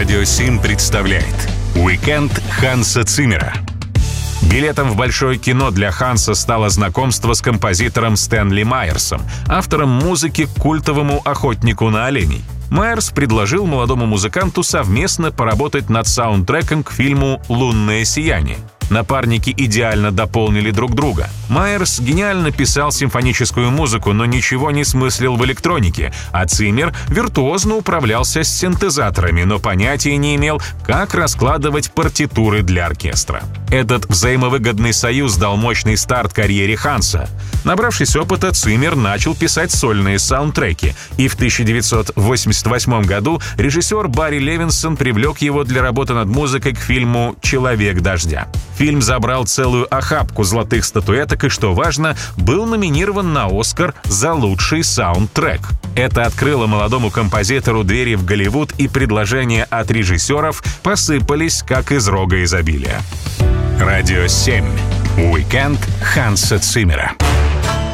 Радио 7 представляет «Уикенд Ханса Циммера». Билетом в большое кино для Ханса стало знакомство с композитором Стэнли Майерсом, автором музыки к культовому «Охотнику на оленей». Майерс предложил молодому музыканту совместно поработать над саундтреком к фильму «Лунное сияние». Напарники идеально дополнили друг друга. Майерс гениально писал симфоническую музыку, но ничего не смыслил в электронике, а Циммер виртуозно управлялся с синтезаторами, но понятия не имел, как раскладывать партитуры для оркестра. Этот взаимовыгодный союз дал мощный старт карьере Ханса. Набравшись опыта, Циммер начал писать сольные саундтреки, и в 1988 году режиссер Барри Левинсон привлек его для работы над музыкой к фильму «Человек дождя». Фильм забрал целую охапку золотых статуэток и, что важно, был номинирован на «Оскар» за лучший саундтрек. Это открыло молодому композитору двери в Голливуд, и предложения от режиссеров посыпались, как из рога изобилия. Радио 7. Уикенд Ханса Циммера.